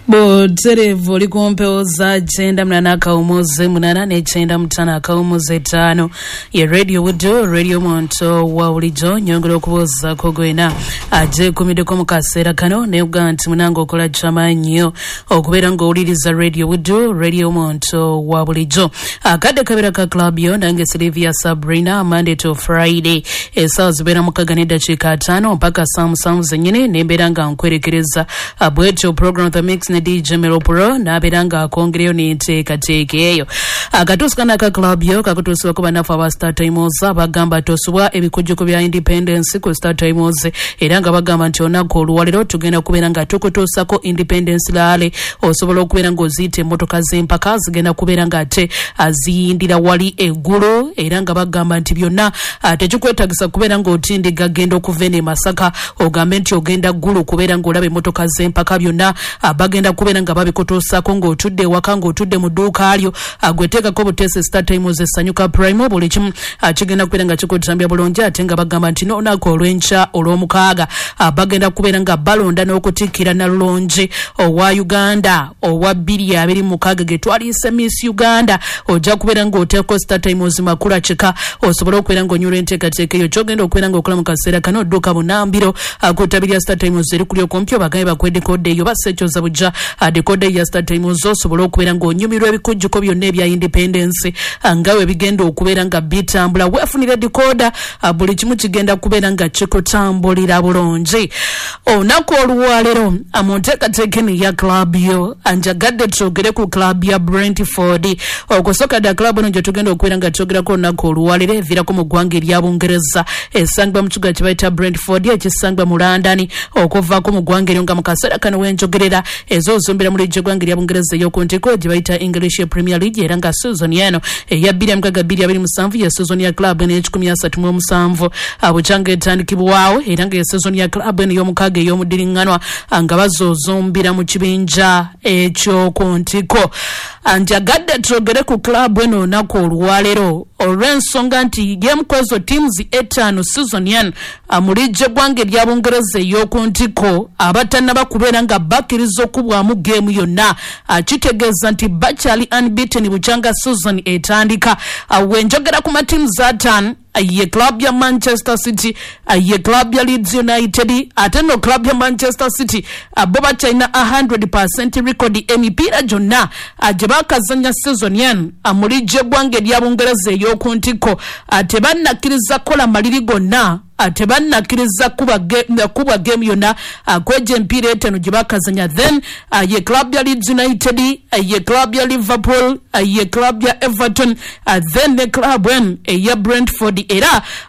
Boterevu likumpeoza chenda mnana kaumuze mnana nechenda mtana kaumuze tano ye radio wudu radio monto wa ulijo nyongolo kuboza kogwena aje kumideko mukasera kano ne uganti munango kola chama nyo okubera ngo uliriza radio wudu radio monto wa ulijo akade kabira ka club yo nange Sylvia Sabrina Monday to Friday esazi bera mukaganida chika 5 mpaka samu zenyine nemberanga nkwerekereza abwecho program the mix ne DJ Meropro na beranga akongreyo ni tekatekeyo akatusikana ka club yo kakutuswa kuba nafa ba Star Times abagamba tosubwa ebikujjuko bya independence ku Star Times eranga bagamba nti onako oluwalero tugenda kuberanga tukutusako independence lale osobola okuberanga ozite motoka zempaka zigenda kuberanga ate aziyindira wali eggulo eranga bagamba nti byonna tekikwetagisa kuberanga otindi gagenda okuvene Masaka ogambe nti ogenda ggulo kuberanga olabe motoka zempaka byonna abagenda kuberanga babikotosako ngo otudde waka ngo otudde mu duuka alyo agweteka ko butese Star Times esanyuka prime buli kimu kigenda kuberanga kikutambya bulungi ate nga bagamba nti nonako olwencha olw'omukaaga bagenda kuberanga balonda n'okutikira na lulungi owa Uganda owa 2026 getwalise Miss Uganda ojja kuberanga oteko Star Times makula chika osobola okuberanga onyura enteekateeka eyo kyogenda okuberanga okola mu kaseera kano dduka bunambiro akutabirya Star Times eri kuli okompyo bagaye bakwedde kode eyo basekyoza bujja dekode ya Star Times osobola okubeera nga onyumirwa ebikujjuko byonna ebya independence ngawe bigenda okubeera nga bitambula wefunira decoder buli kimu kigenda kubeera nga kikutambulira bulungi onako oluwalero amonteekateeka ya club yo anjagadde twogere ku club ya Brentford okusoka da club ono gye tugenda okubeera nga twogerako onako oluwalero eviirako mu ggwanga erya Bungereza esangibwa mu kibuga kye bayita Brentford ekisangibwa mu London okuvaako mu ggwanga eryo nga mu kaseera kano wenjogerera ezo zombera muri jogwanga lya Bungereza yokuntiko gye bayita English Premier League era nga season yano eya 2027 ya season ya club ne 137 abuchange etandikibwawo era nga season ya club ne yomukaga ey'omudiringanwa nga bazozombera mu kibinja ekyo kuntiko anjagadde twogere ku club eno nako oluwalero olw'ensonga nti yemukwezo teams 5 season yan amulije gwange lya Bungereza ey'okuntiko abatannaba kubeera nga bakiriza okubwamu game yonna akitegeeza nti bakyali unbeaten buchanga season etandika wenjogera ku teams atan ye club ya Manchester City ye club ya Leeds United ate no club ya Manchester City bo bachina 100% record emipira jonna ajebakazanya season yan amulije gwange lya Bungereza ey'okuntiko ate bannakiriza kola maliri gonna ate bannakiriza kuba game yonna kweje empira etano gye bakazanya then ye club ya Leeds United ye club ya Liverpool ye club ya Everton then the club ya Brentford era